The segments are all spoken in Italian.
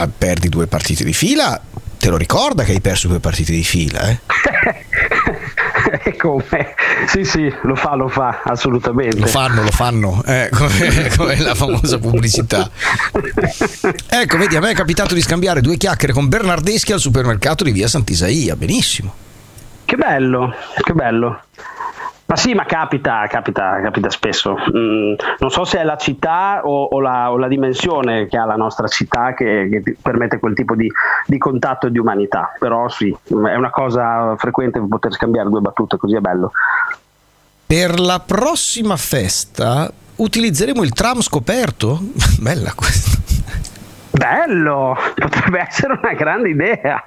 ma perdi 2 partite di fila, te lo ricorda che hai perso 2 partite di fila, eh? E come? Sì, lo fa assolutamente. Lo fanno, come la famosa pubblicità. Ecco, vedi, a me è capitato di scambiare 2 chiacchiere con Bernardeschi al supermercato di via Sant'Isaia, benissimo. Che bello. Ma sì, ma capita spesso. Non so se è la città o la dimensione che ha la nostra città che permette quel tipo di contatto e di umanità, però sì, è una cosa frequente poter scambiare 2 battute, così è bello. Per la prossima festa utilizzeremo il tram scoperto? Bella questa. Bello, potrebbe essere una grande idea.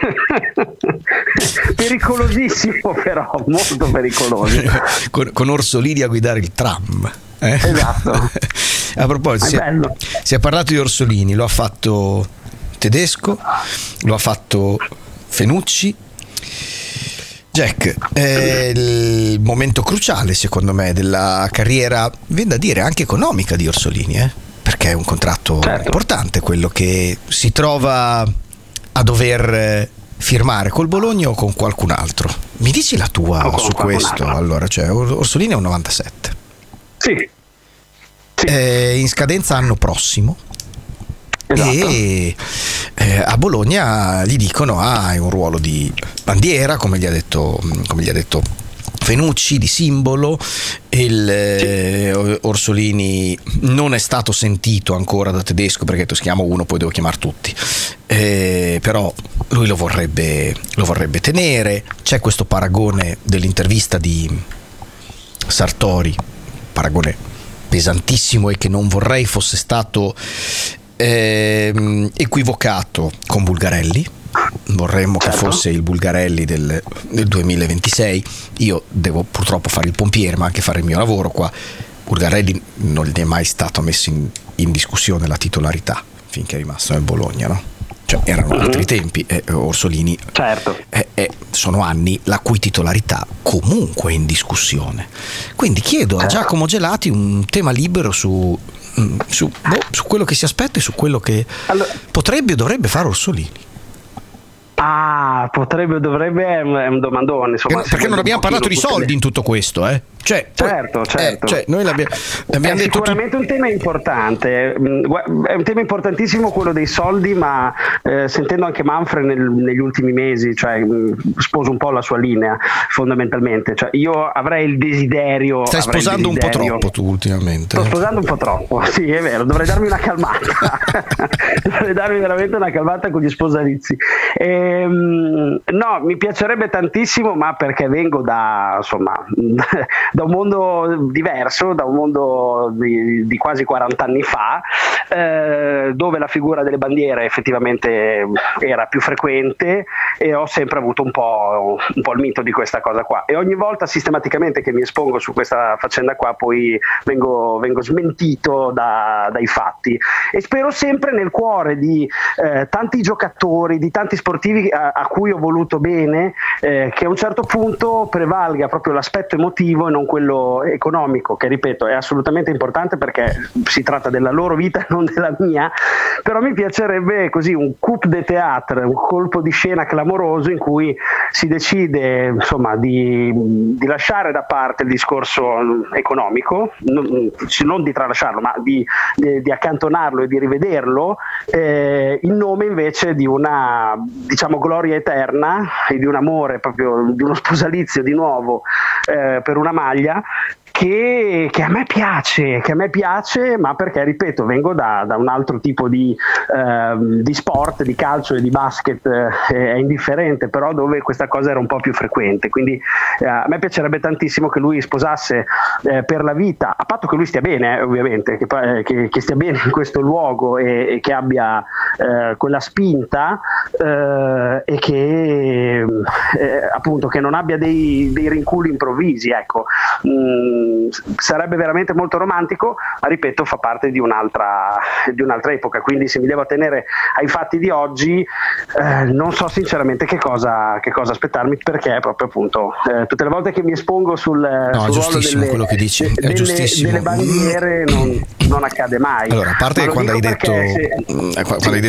Pericolosissimo, però molto pericoloso. Con Orsolini a guidare il tram. Esatto. A proposito, si è parlato di Orsolini, lo ha fatto Tedesco, lo ha fatto Fenucci. Jack, è il momento cruciale secondo me della carriera, viene da dire anche economica di Orsolini, perché è un contratto importante quello che si trova a dover firmare col Bologna o con qualcun altro. Mi dici la tua su questo? Allora, cioè, Orsolini è un 97. Sì. È in scadenza anno prossimo. Esatto. E a Bologna gli dicono hai un ruolo di bandiera, come gli ha detto Fenucci, di simbolo. Orsolini non è stato sentito ancora da Tedesco, perché tu chiamo uno, poi devo chiamare tutti, però lui lo vorrebbe tenere. C'è questo paragone dell'intervista di Sartori, paragone pesantissimo e che non vorrei fosse stato equivocato con Bulgarelli. Vorremmo che fosse il Bulgarelli del 2026. Io devo purtroppo fare il pompiere, ma anche fare il mio lavoro qua. Bulgarelli non gli è mai stato messo in discussione la titolarità finché è rimasto nel Bologna, no? Cioè, erano altri tempi. Orsolini, sono anni la cui titolarità comunque è in discussione. Quindi chiedo a Giacomo Gelati un tema libero su quello che si aspetta e su quello che potrebbe o dovrebbe fare Orsolini. Potrebbe o dovrebbe è un domandone, insomma, perché non abbiamo parlato di soldi in tutto questo, certo. Noi l'abbiamo detto sicuramente un tema importante, è un tema importantissimo quello dei soldi, ma sentendo anche Manfred negli ultimi mesi, sposo un po' la sua linea fondamentalmente, io avrei il desiderio. Stai sposando un po' troppo tu ultimamente. Sto sposando un po' troppo, sì, è vero, dovrei darmi una calmata. Dovrei darmi veramente una calmata con gli sposalizi. No, mi piacerebbe tantissimo, ma perché vengo da un mondo diverso, da un mondo di quasi 40 anni fa, dove la figura delle bandiere effettivamente era più frequente, e ho sempre avuto un po' il mito di questa cosa qua, e ogni volta sistematicamente che mi espongo su questa faccenda qua poi vengo smentito dai fatti, e spero sempre nel cuore di tanti giocatori, di tanti sportivi a cui ho voluto bene, che a un certo punto prevalga proprio l'aspetto emotivo e non quello economico, che ripeto è assolutamente importante perché si tratta della loro vita e non della mia, però mi piacerebbe così un coup de théâtre, un colpo di scena clamoroso in cui si decide di lasciare da parte il discorso economico, non di tralasciarlo, ma di accantonarlo e di rivederlo, in nome invece di una gloria eterna e di un amore, proprio di uno sposalizio di nuovo per una maglia che a me piace, ma perché, ripeto, vengo da un altro tipo di sport, di calcio e di basket, è indifferente, però dove questa cosa era un po' più frequente, quindi a me piacerebbe tantissimo che lui sposasse per la vita, a patto che lui stia bene, ovviamente, che stia bene in questo luogo e che abbia quella spinta, e che appunto che non abbia dei rinculi improvvisi, ecco. Sarebbe veramente molto romantico, ma ripeto fa parte di un'altra epoca, quindi se mi devo attenere ai fatti di oggi, non so sinceramente che cosa aspettarmi, perché proprio appunto tutte le volte che mi espongo sul ruolo quello che dici, è giustissimo. delle bandiere non accade mai. Allora, a parte che quando hai